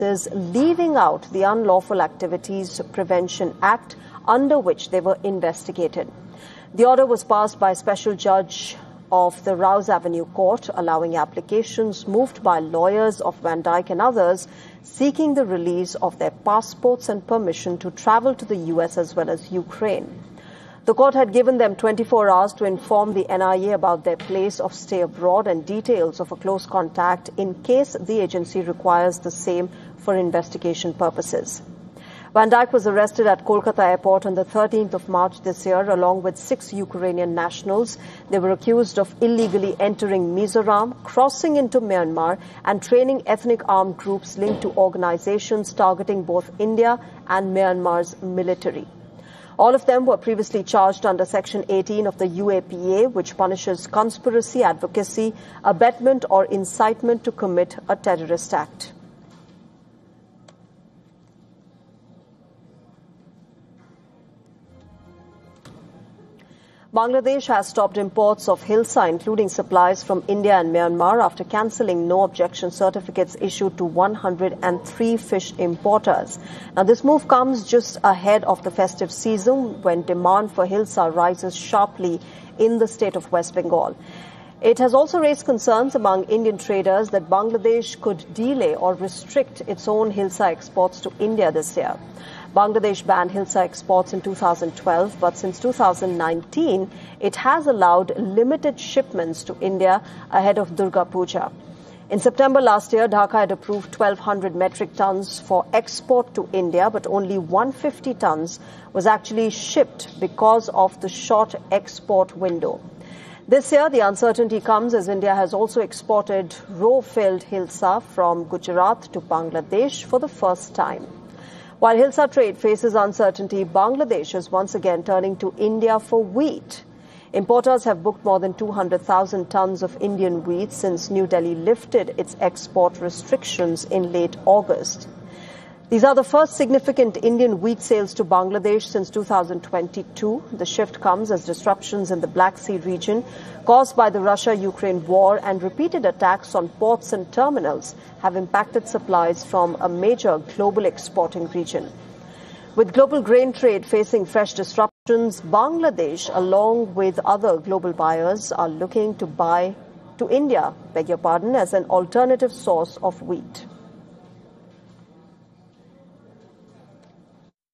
is leaving out the Unlawful Activities Prevention Act, under which they were investigated. The order was passed by a special judge of the Rouse Avenue Court, allowing applications moved by lawyers of Van Dijk and others seeking the release of their passports and permission to travel to the US as well as Ukraine. The court had given them 24 hours to inform the NIA about their place of stay abroad and details of a close contact in case the agency requires the same for investigation purposes. Van Dijk was arrested at Kolkata airport on the 13th of March this year, along with 6 Ukrainian nationals. They were accused of illegally entering Mizoram, crossing into Myanmar, and training ethnic armed groups linked to organizations targeting both India and Myanmar's military. All of them were previously charged under Section 18 of the UAPA, which punishes conspiracy, advocacy, abetment, or incitement to commit a terrorist act. Bangladesh has stopped imports of Hilsa, including supplies from India and Myanmar, after cancelling no objection certificates issued to 103 fish importers. Now, this move comes just ahead of the festive season, when demand for Hilsa rises sharply in the state of West Bengal. It has also raised concerns among Indian traders that Bangladesh could delay or restrict its own Hilsa exports to India this year. Bangladesh banned Hilsa exports in 2012, but since 2019, it has allowed limited shipments to India ahead of Durga Puja. In September last year, Dhaka had approved 1,200 metric tons for export to India, but only 150 tons was actually shipped because of the short export window. This year, the uncertainty comes as India has also exported raw-filled Hilsa from Gujarat to Bangladesh for the first time. While Hilsa trade faces uncertainty, Bangladesh is once again turning to India for wheat. Importers have booked more than 200,000 tons of Indian wheat since New Delhi lifted its export restrictions in late August. These are the first significant Indian wheat sales to Bangladesh since 2022. The shift comes as disruptions in the Black Sea region caused by the Russia-Ukraine war and repeated attacks on ports and terminals have impacted supplies from a major global exporting region. With global grain trade facing fresh disruptions, Bangladesh, along with other global buyers, are looking to buy to India, as an alternative source of wheat.